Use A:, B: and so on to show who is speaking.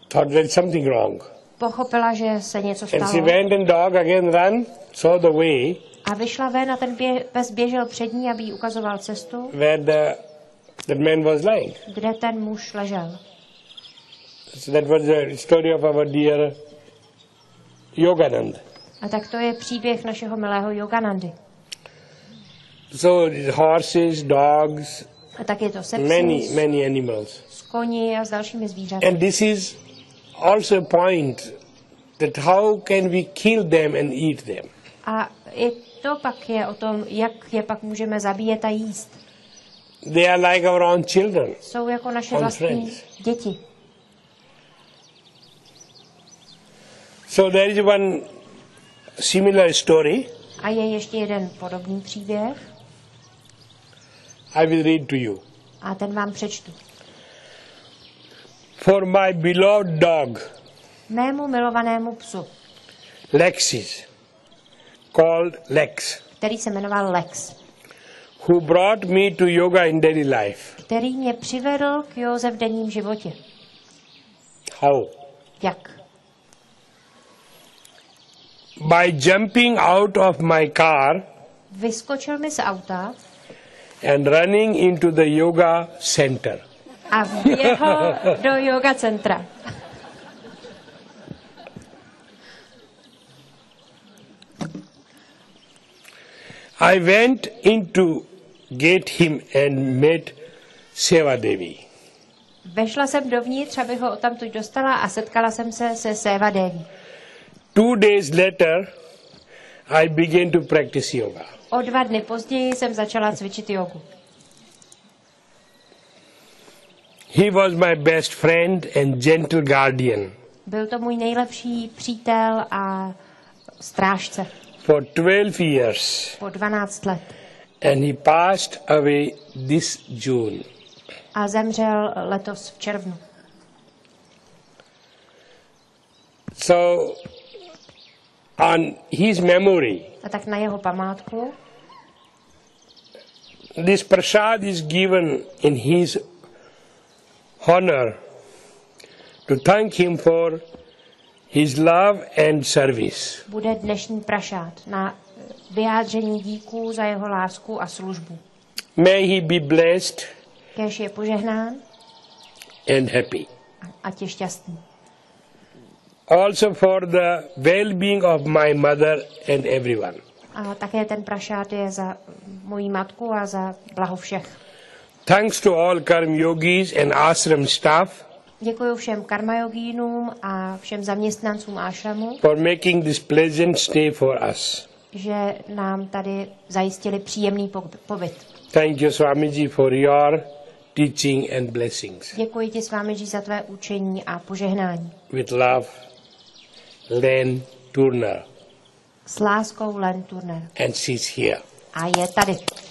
A: thought there's something wrong.
B: Pochopila, že se něco
A: And she
B: stalo.
A: went and dog again ran, saw the way
B: A vyšla ven a ten pes běžel před ní, aby jí ukazoval cestu,
A: where that man was lying.
B: kde ten muž ležel.
A: So that was the story of our dear Yogananda.
B: A tak to je příběh našeho milého Yoganandy.
A: So horses, dogs,
B: A tak je to se
A: many,
B: psy,
A: many animals.
B: s koni a s dalšími zvířaty.
A: And this is also a point that how can we kill them and eat them.
B: A i to pak je o tom, jak je pak můžeme zabíjet a jíst.
A: They are like our own children.
B: Jsou jako naše
A: On
B: vlastní
A: friends.
B: děti.
A: So there is one similar story.
B: A je ještě jeden podobný příběh
A: I will read to you.
B: a ten vám přečtu.
A: For my beloved dog,
B: Mému milovanému psu,
A: Lexis, called Lex,
B: který se jmenoval Lex,
A: who brought me to yoga in daily life.
B: který mě přivedl k józe v denním životě.
A: How?
B: Jak?
A: By jumping out of my car
B: Vyskočil mi z auta
A: and running into the yoga center.
B: a vběhl do yoga centra.
A: I went in to get him and met Seva Devi.
B: Vešla jsem dovnitř, abych ho odtamtud dostala a setkala jsem se se Seva Devi.
A: 2 days later, I began to practice yoga.
B: O 2 dny později jsem začala cvičit jogu.
A: He was my best friend and gentle guardian.
B: Byl to můj nejlepší přítel a strážce
A: For 12 years,
B: po 12 let.
A: and he passed away this June.
B: A zemřel letos v červnu.
A: So, on his memory,
B: A tak na jeho památku
A: this prasad is given in his honor to thank him for his love and service.
B: bude dnešní prašát na vyjádření díků za jeho lásku a službu.
A: May he be blessed
B: Kéž je požehnán
A: and happy.
B: a tě šťastný.
A: Also for the well-being of my mother and everyone.
B: A také ten prašát je za moji matku a za blaho všech.
A: Thanks to all Karma Yogis and ashram staff
B: Děkuji všem karmajogínům a všem zaměstnancům ášramu,
A: for making this pleasant stay for us.
B: že nám tady zajistili příjemný pobyt.
A: Thank you, Swamiji, for your teaching and blessings.
B: Děkuji ti, Svámidži, za tvé učení a požehnání.
A: With love, Len Turner.
B: S láskou Len Turner.
A: And she's here.
B: A je tady.